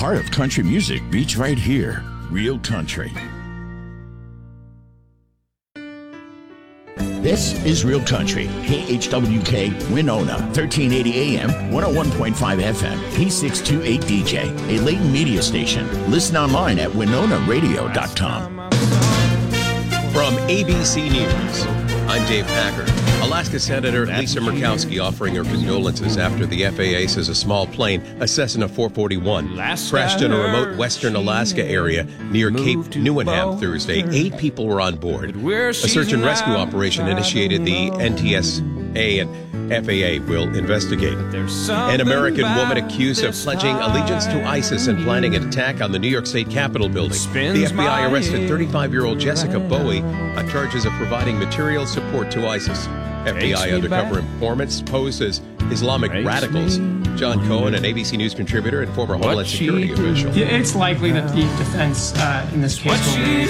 heart of country music beats right here. Real Country. This is Real Country, KHWK Winona, 1380 AM, 101.5 FM, P628DJ, a Layton media station. Listen online at WinonaRadio.com. From ABC News, I'm Dave Packard. Alaska Senator Lisa Murkowski offering her condolences after the FAA says a small plane, a Cessna 441, crashed in a remote western Alaska area near Cape Newenham Thursday. 8 people were on board. A search and rescue operation initiated. The NTSA and FAA will investigate. An American woman accused of pledging allegiance to ISIS and planning an attack on the New York State Capitol building. The FBI arrested 35-year-old Jessica Bowie on charges of providing material support to ISIS. FBI undercover informants posed as Islamic radicals. John Cohen, an ABC News contributor and former Homeland Security official. It's likely that the defense in this case will